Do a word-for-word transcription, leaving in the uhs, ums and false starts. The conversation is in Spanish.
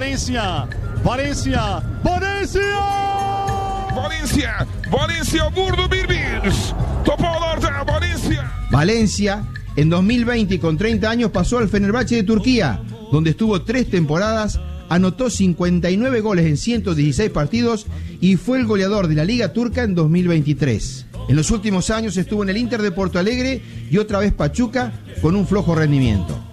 Valencia, Valencia, Valencia. Valencia, Valencia, Burdo Birbir. Topalarda Valencia. Valencia, en dos mil veinte y con treinta años pasó al Fenerbahçe de Turquía, donde estuvo tres temporadas, anotó cincuenta y nueve goles en ciento dieciséis partidos y fue el goleador de la Liga Turca en dos mil veintitrés. En los últimos años estuvo en el Inter de Porto Alegre y otra vez Pachuca con un flojo rendimiento.